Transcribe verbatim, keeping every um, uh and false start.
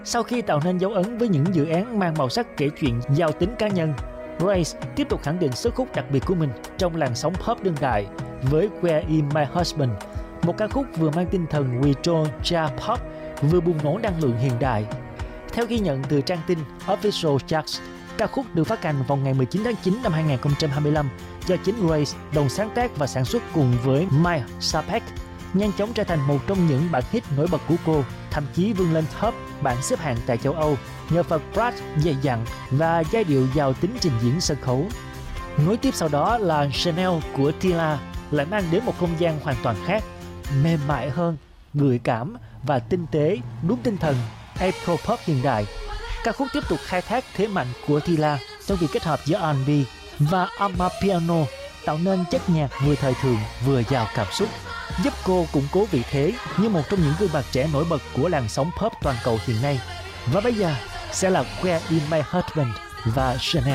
Sau khi tạo nên dấu ấn với những dự án mang màu sắc kể chuyện giàu tính cá nhân, Grace tiếp tục khẳng định sức hút đặc biệt của mình trong làn sóng pop đương đại với Where Is My Husband, một ca khúc vừa mang tinh thần retro jazz pop, vừa bùng nổ năng lượng hiện đại. Theo ghi nhận từ trang tin Official Charts, ca khúc được phát hành vào ngày mười chín tháng chín năm hai nghìn không trăm hai mươi lăm do chính Grace đồng sáng tác và sản xuất cùng với Mike Sapek, nhanh chóng trở thành một trong những bản hit nổi bật của cô, thậm chí vươn lên top bảng xếp hạng tại châu Âu nhờ phần brat dày dặn và giai điệu giàu tính trình diễn sân khấu. Nối tiếp sau đó là Chanel của Tila lại mang đến một không gian hoàn toàn khác, mềm mại hơn, gợi cảm và tinh tế, đúng tinh thần Afro pop hiện đại. Ca khúc tiếp tục khai thác thế mạnh của Tila trong việc kết hợp giữa R and B và amapiano, tạo nên chất nhạc vừa thời thượng vừa giàu cảm xúc, giúp cô củng cố vị thế như một trong những gương mặt trẻ nổi bật của làn sóng pop toàn cầu hiện nay. Và bây giờ sẽ là Where Is My Husband và Chanel.